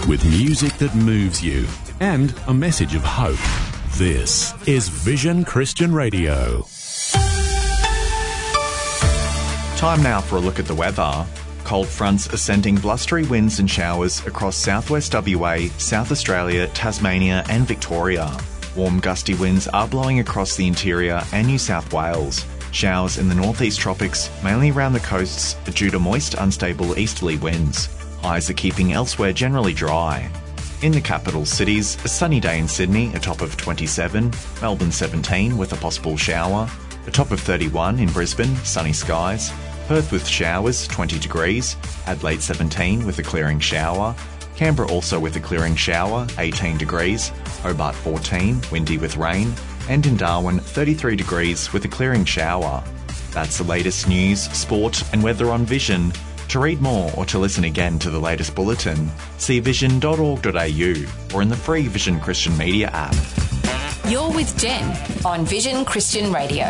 with music that moves you and a message of hope. This is Vision Christian Radio. Time now for a look at the weather. Cold fronts are sending blustery winds and showers across southwest WA, South Australia, Tasmania and Victoria. Warm gusty winds are blowing across the interior and New South Wales. Showers in the northeast tropics, mainly around the coasts, due to moist, unstable easterly winds. Highs are keeping elsewhere generally dry. In the capital cities, a sunny day in Sydney, a top of 27, Melbourne 17 with a possible shower, a top of 31 in Brisbane, sunny skies, Perth with showers, 20 degrees, Adelaide 17 with a clearing shower, Canberra also with a clearing shower, 18 degrees, Hobart 14, windy with rain, and in Darwin 33 degrees with a clearing shower. That's the latest news, sport and weather on Vision. To read more or to listen again to the latest bulletin, see vision.org.au or in the free Vision Christian Media app. You're with Jen on Vision Christian Radio.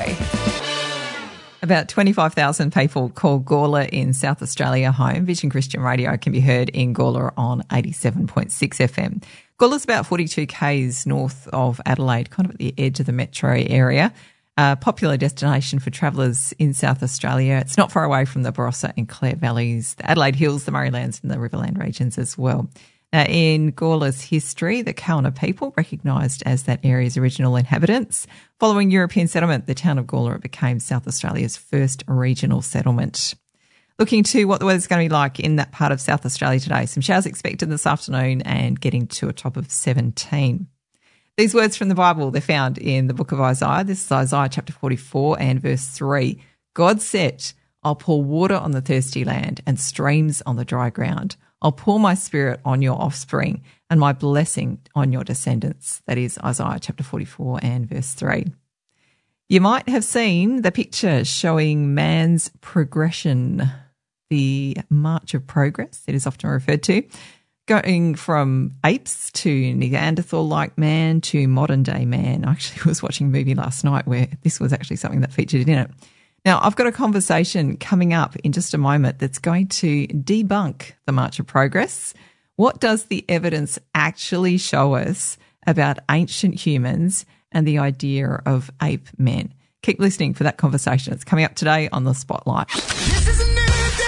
About 25,000 people call Gawler in South Australia home. Vision Christian Radio can be heard in Gawler on 87.6 FM. Gawler's about 42 k's north of Adelaide, kind of at the edge of the metro area. A popular destination for travellers in South Australia. It's not far away from the Barossa and Clare Valleys, the Adelaide Hills, the Murraylands and the Riverland regions as well. Now, in Gawler's history, the Kaurna people recognised as that area's original inhabitants. Following European settlement, the town of Gawler became South Australia's first regional settlement. Looking to what the weather's going to be like in that part of South Australia today. Some showers expected this afternoon and getting to a top of 17. These words from the Bible, they're found in the book of Isaiah. This is Isaiah chapter 44 and verse 3. God said, I'll pour water on the thirsty land and streams on the dry ground. I'll pour my spirit on your offspring and my blessing on your descendants. That is Isaiah chapter 44 and verse 3. You might have seen the picture showing man's progression, the march of progress, it is often referred to. Going from apes to Neanderthal-like man to modern-day man. I actually was watching a movie last night where this was actually something that featured in it. Now, I've got a conversation coming up in just a moment that's going to debunk the March of Progress. What does the evidence actually show us about ancient humans and the idea of ape men? Keep listening for that conversation. It's coming up today on The Spotlight. This is a new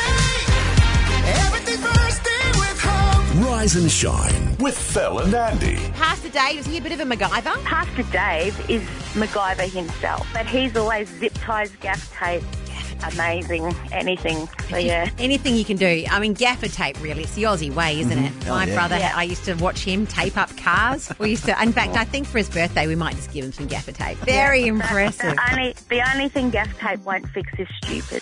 day. Everything bursting with hope. Rise and shine with Phil and Andy. Pastor Dave, is he a bit of a MacGyver? Pastor Dave is MacGyver himself, but he's always zip ties, gaff tape. Amazing. Anything. So, yeah. Anything you can do. I mean, gaffer tape, really. It's the Aussie way, isn't it? My brother, I used to watch him tape up cars. In fact, I think for his birthday, we might just give him some gaffer tape. Very impressive. The only thing gaff tape won't fix is stupid.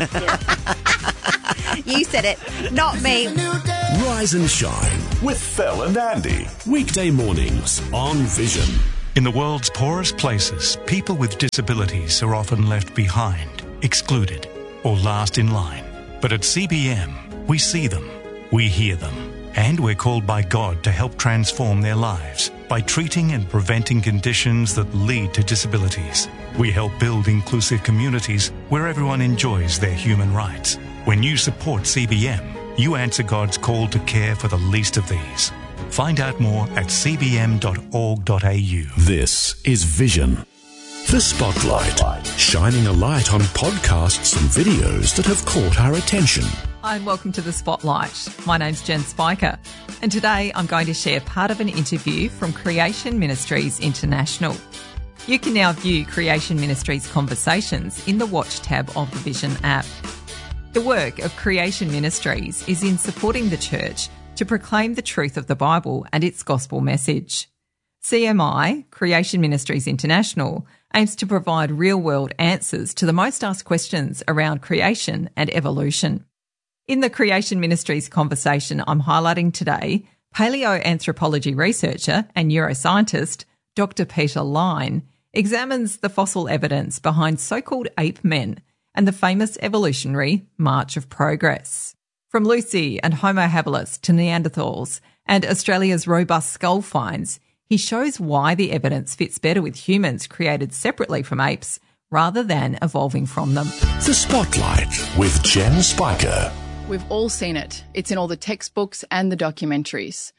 You said it, not me. Rise and shine with Phil and Andy. Weekday mornings on Vision. In the world's poorest places, people with disabilities are often left behind, excluded, or last in line. But at CBM, we see them, we hear them, and we're called by God to help transform their lives by treating and preventing conditions that lead to disabilities. We help build inclusive communities where everyone enjoys their human rights. When you support CBM, you answer God's call to care for the least of these. Find out more at cbm.org.au. This is Vision. The Spotlight, shining a light on podcasts and videos that have caught our attention. Hi and welcome to The Spotlight. My name's Jen Spiker and today I'm going to share part of an interview from Creation Ministries International. You can now view Creation Ministries conversations in the Watch tab of the Vision app. The work of Creation Ministries is in supporting the church to proclaim the truth of the Bible and its gospel message. CMI, Creation Ministries International, aims to provide real-world answers to the most asked questions around creation and evolution. In the Creation Ministries conversation I'm highlighting today, paleoanthropology researcher and neuroscientist Dr. Peter Line examines the fossil evidence behind so-called ape men and the famous evolutionary March of Progress. From Lucy and Homo habilis to Neanderthals and Australia's robust skull finds, he shows why the evidence fits better with humans created separately from apes rather than evolving from them. The Spotlight with Jen Spiker. We've all seen it. It's in all the textbooks and the documentaries.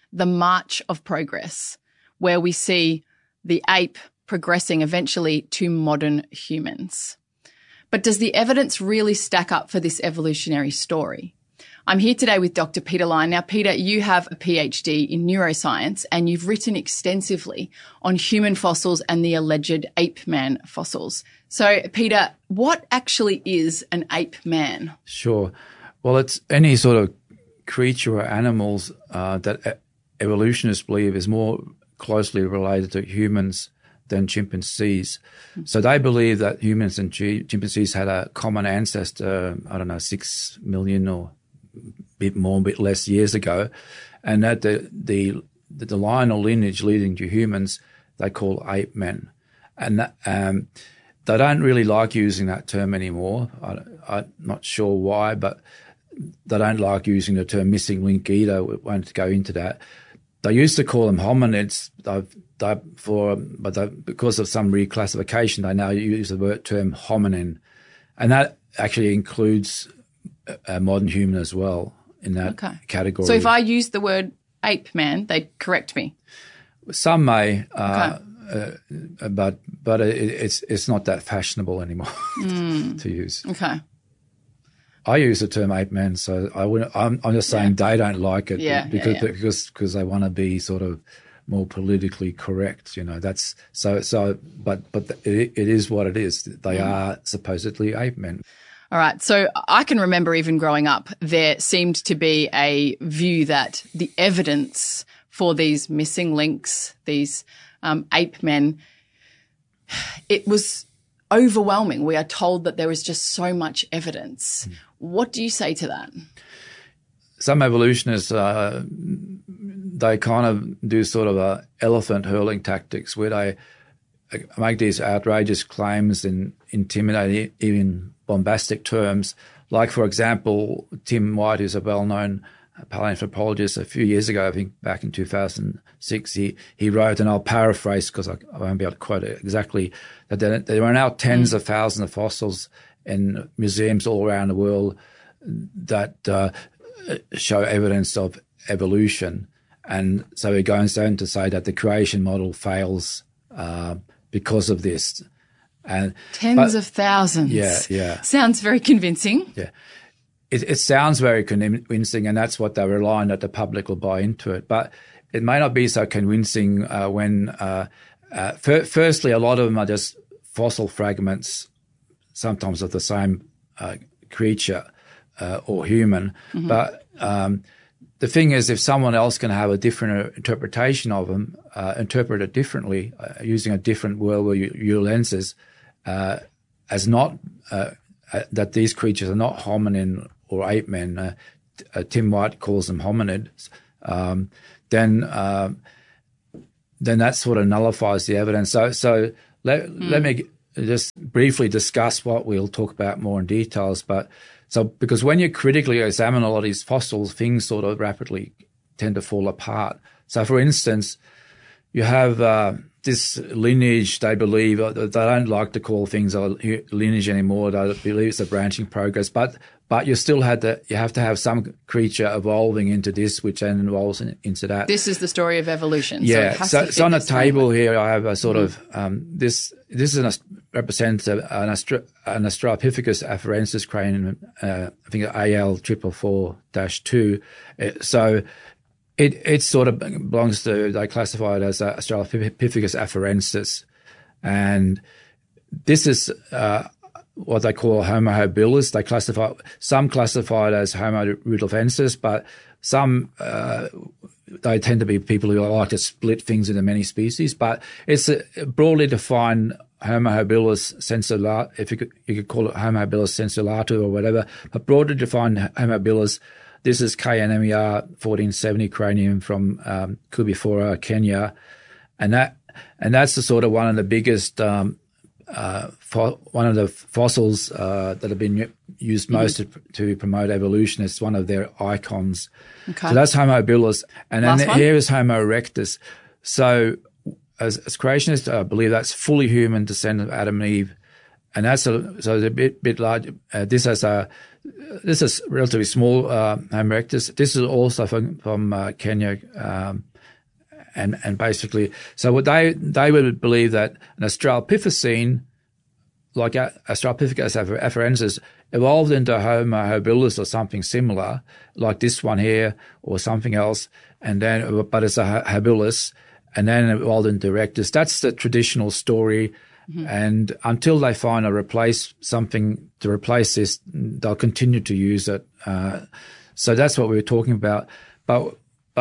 the march of progress, where we see the ape progressing eventually to modern humans. But does the evidence really stack up for this evolutionary story? I'm here today with Dr. Peter Lyon. Now, Peter, you have a PhD in neuroscience and you've written extensively on human fossils and the alleged ape man fossils. So, Peter, what actually is an ape man? Sure. Well, it's any sort of creature or animals that evolutionists believe is more closely related to humans than chimpanzees. So they believe that humans and chimpanzees had a common ancestor, 6 million or bit more, bit less years ago, and that the line or lineage leading to humans they call ape men, and that, they don't really like using that term anymore. I'm not sure why, but they don't like using the term missing link either. We won't go into that. They used to call them hominids, but because of some reclassification, they now use the term hominin, and that actually includes a modern human as well in that category. So if I use the word ape man, they correct me. Some may, but it's not that fashionable anymore to use. Okay. I use the term ape man, so I'm just saying they don't like it because they want to be sort of more politically correct. That's so. But it is what it is. They are supposedly ape men. All right. So I can remember even growing up, there seemed to be a view that the evidence for these missing links, these ape men, it was overwhelming. We are told that there is just so much evidence. What do you say to that? Some evolutionists, they kind of do sort of elephant hurling tactics where they make these outrageous claims and intimidate, even bombastic terms. Like, for example, Tim White, who's a well-known paleoanthropologist, a few years ago, I think back in 2006, he wrote, and I'll paraphrase because I won't be able to quote it exactly, that there are now tens of thousands of fossils in museums all around the world that show evidence of evolution. And so he goes on to say that the creation model fails because of this. And tens of thousands. Yeah. Sounds very convincing. Yeah. It sounds very convincing, and that's what they're relying that the public will buy into it. But it may not be so convincing when, firstly, a lot of them are just fossil fragments, sometimes of the same creature or human. Mm-hmm. But the thing is, if someone else can have a different interpretation of them, interpret it differently, using a different worldview lenses, as not that these creatures are not hominin or ape men, Tim White calls them hominids, then that sort of nullifies the evidence. So let me just briefly discuss what we'll talk about more in details. Because when you critically examine a lot of these fossils, things sort of rapidly tend to fall apart. So, for instance, you have this lineage. They believe they don't like to call things a lineage anymore. They believe it's a branching progress, but you still you have to have some creature evolving into this, which then evolves into that. This is the story of evolution. Yeah. So on the table here, I have a sort of this represents an Australopithecus afarensis cranium. I think AL 444-2. So it sort of belongs to, they classify it as Australopithecus afarensis, and this is what they call Homo habilis. Some classify it as Homo rudolfensis, but some they tend to be people who like to split things into many species. But it's broadly defined Homo habilis sensulatus, if you could call it Homo habilis sensulatus or whatever, but broadly defined Homo habilis. This is KNMER 1470 cranium from Kubifora, Kenya, and that's the sort of one of the biggest one of the fossils that have been used most to promote evolution. It's one of their icons. Okay. So that's Homo habilis, and then here is Homo erectus. So as creationists, I believe that's fully human descendant of Adam and Eve, and that's a bit large. This has this is relatively small Homo erectus. This is also from Kenya, and basically, so what they would believe that an Australopithecine, like Australopithecus afarensis, evolved into Homo habilis or something similar, like this one here or something else, and then but it's a habilis, and then evolved into erectus. That's the traditional story. And until they find something to replace this, they'll continue to use it. So that's what we were talking about. But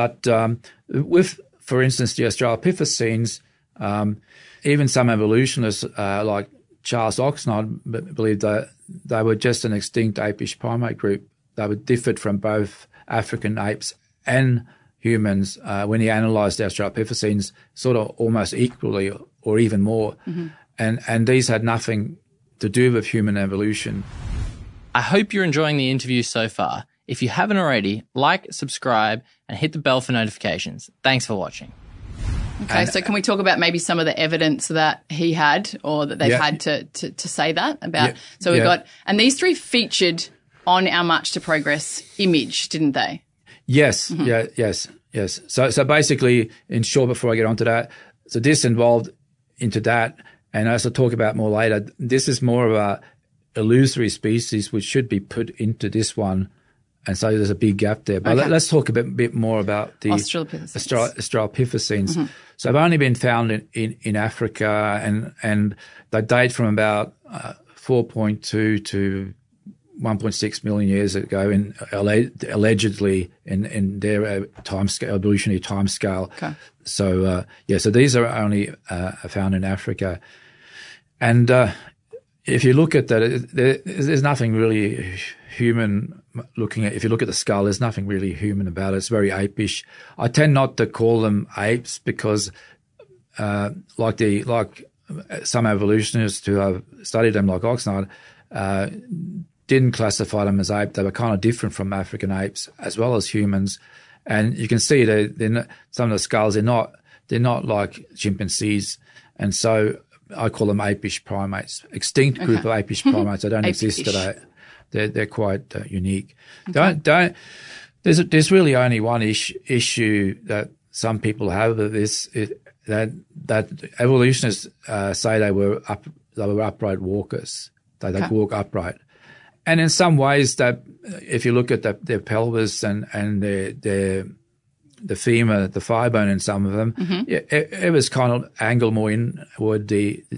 with, for instance, the Australopithecines, even some evolutionists like Charles Oxnard believed that they were just an extinct apish primate group. They were differed from both African apes and humans when he analysed the Australopithecines sort of almost equally or even more. And these had nothing to do with human evolution. I hope you're enjoying the interview so far. If you haven't already, like, subscribe, and hit the bell for notifications. Thanks for watching. Okay, so can we talk about maybe some of the evidence that he had or that they've had to say that about? Yeah, so we got, and these three featured on our March to Progress image, didn't they? Yes, yes. So basically, in short, before I get onto that, so this involved into that. And as I'll talk about more later, this is more of a illusory species which should be put into this one. And so there's a big gap there. But let's talk a bit more about the Australopithecines. So they've only been found in Africa, and they date from about 4.2 to 1.6 million years ago, allegedly in their evolutionary timescale. Okay. So so these are only found in Africa. And if you look at that, there's nothing really human looking at. If you look at the skull, there's nothing really human about it. It's very apish. I tend not to call them apes because, like some evolutionists who have studied them, like Oxnard, didn't classify them as ape. They were kind of different from African apes as well as humans. And you can see that some of the skulls, they're not like chimpanzees. And so I call them apish primates, extinct group of apish primates that don't exist today. They're quite unique. Okay. There's really only one issue that some people have with this, that evolutionists say they were upright walkers. They walk upright. And in some ways, that if you look at their pelvis and the femur, the thigh bone in some of them, it was kind of angled more inward,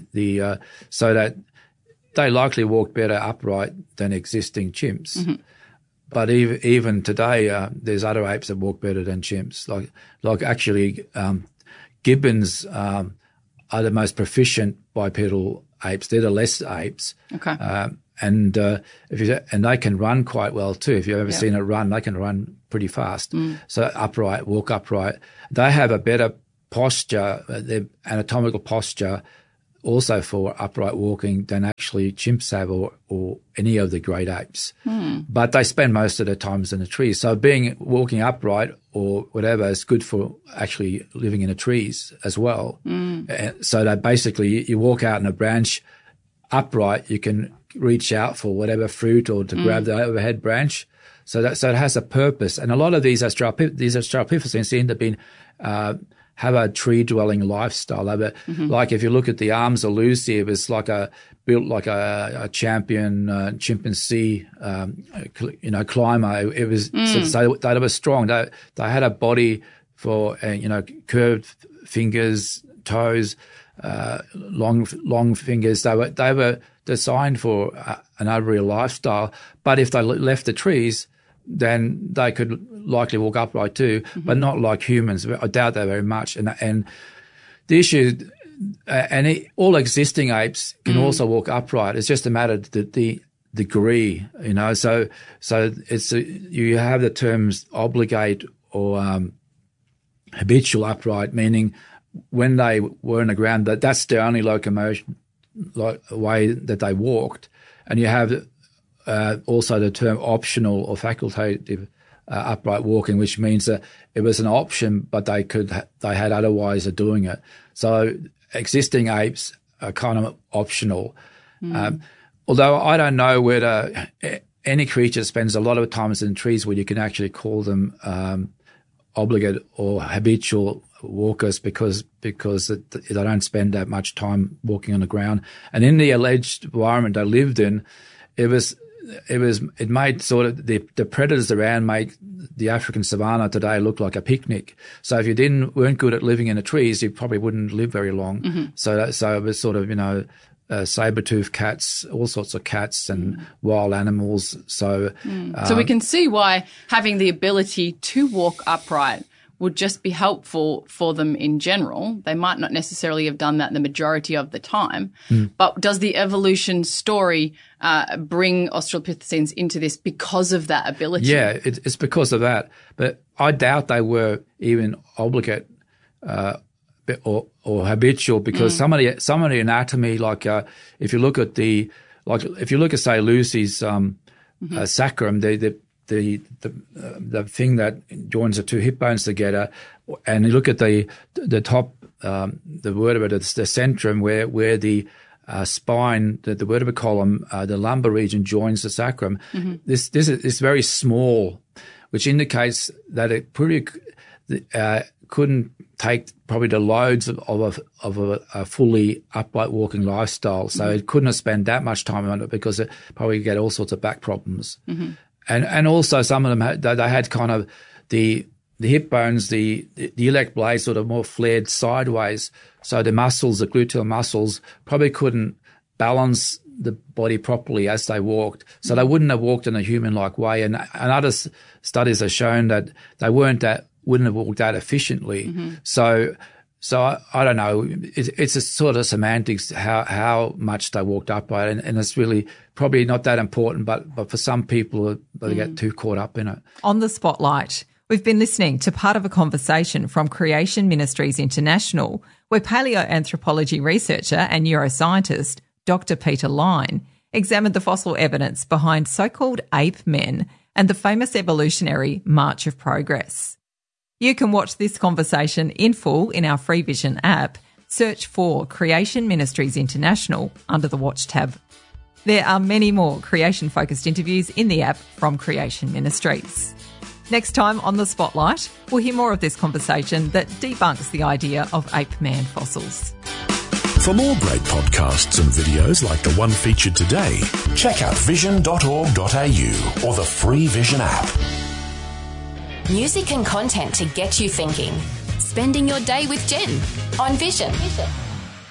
so that they likely walk better upright than existing chimps. But even today, there's other apes that walk better than chimps. Like actually, gibbons are the most proficient bipedal apes. They're the less apes. Okay. And they can run quite well too. If you've ever seen it run, they can run pretty fast. So walk upright. They have a better posture, their anatomical posture, also for upright walking than actually chimps have or any of the great apes. But they spend most of their times in the trees. So walking upright or whatever is good for actually living in the trees as well. So that basically you walk out in a branch upright, you can reach out for whatever fruit or to grab the overhead branch. So it has a purpose. And a lot of these Australopithecines seem to have a tree-dwelling lifestyle. Like if you look at the arms of Lucy, it was built like a champion chimpanzee, climber. It was so they were strong. They had a body for curved fingers, toes, long fingers. They were designed for an arboreal lifestyle. But if they left the trees, then they could likely walk upright too, but not like humans. I doubt that very much. And the issue, all existing apes can also walk upright. It's just a matter of the degree, So it's you have the terms obligate or habitual upright, meaning when they were in the ground, that's the only locomotion way that they walked. And you have also the term optional or facultative upright walking, which means that it was an option, but they had other ways of doing it. So existing apes are kind of optional. Although I don't know whether any creature spends a lot of times in trees where you can actually call them obligate or habitual walkers because they don't spend that much time walking on the ground. And in the alleged environment they lived in, it made sort of the predators around make the African savanna today look like a picnic. So if you weren't good at living in the trees, you probably wouldn't live very long. Mm-hmm. So it was sort of, saber-toothed cats, all sorts of cats and wild animals. So, so we can see why having the ability to walk upright would just be helpful for them in general. They might not necessarily have done that the majority of the time, but does the evolution story bring Australopithecines into this because of that ability? Yeah, it's because of that. But I doubt they were even obligate or habitual, because some of the anatomy, like if you look at say Lucy's sacrum, the thing that joins the two hip bones together, and you look at the top, the vertebra, the centrum, where the spine, the vertebral column, the lumbar region joins the sacrum. Mm-hmm. This is very small, which indicates that it pretty couldn't take probably the loads of a fully upright walking lifestyle. So it couldn't have spent that much time on it, because it probably get all sorts of back problems. Mm-hmm. And also some of them they had kind of the hip bones, the iliac blades sort of more flared sideways. So the muscles, the gluteal muscles, probably couldn't balance the body properly as they walked. So they wouldn't have walked in a human-like way. And other studies have shown that they wouldn't have walked that efficiently. Mm-hmm. So I don't know. It's a sort of semantics how much they walked upright, and it's really probably not that important. But for some people, they get too caught up in it. On the Spotlight, we've been listening to part of a conversation from Creation Ministries International, where paleoanthropology researcher and neuroscientist Dr. Peter Line examined the fossil evidence behind so-called ape men and the famous evolutionary March of Progress. You can watch this conversation in full in our Free Vision app. Search for Creation Ministries International under the Watch tab. There are many more creation-focused interviews in the app from Creation Ministries. Next time on The Spotlight, we'll hear more of this conversation that debunks the idea of ape man fossils. For more great podcasts and videos like the one featured today, check out vision.org.au or the Free Vision app. Music and content to get you thinking. Spending your day with Jen on Vision.